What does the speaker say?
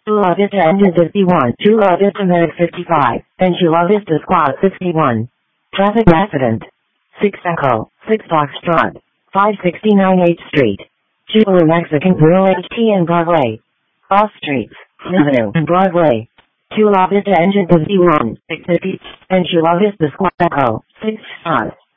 Chula Vista Engine 51, Chula Vista Medic 55, and Chula Vista Squad 61. Traffic accident. 6 Echo, 6 Foxtrot, 569 8th Street. Chula Mexican Grill HT and Broadway. Off Streets, Avenue and Broadway. Chula Vista Engine 51, 650, and Chula Vista Squad Echo, 6 Fox.